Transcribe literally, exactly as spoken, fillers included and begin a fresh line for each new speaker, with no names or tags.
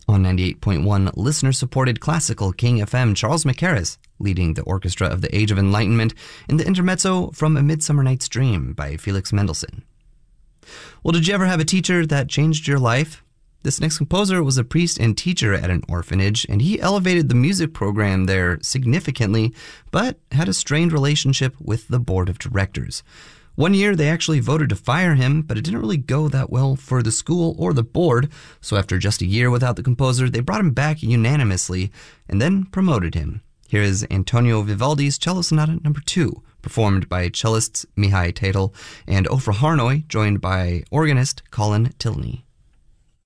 On ninety-eight point one listener-supported classical King F M, Charles Mackerras leading the orchestra of the Age of Enlightenment in the intermezzo from A Midsummer Night's Dream by Felix Mendelssohn. Well, did you ever have a teacher that changed your life? This next composer was a priest and teacher at an orphanage, and he elevated the music program there significantly, but had a strained relationship with the board of directors. One year, they actually voted to fire him, but it didn't really go that well for the school or the board, so after just a year without the composer, they brought him back unanimously and then promoted him. Here is Antonio Vivaldi's Cello Sonata Number two, performed by cellists Mihai Teitel and Ofra Harnoy, joined by organist Colin Tilney.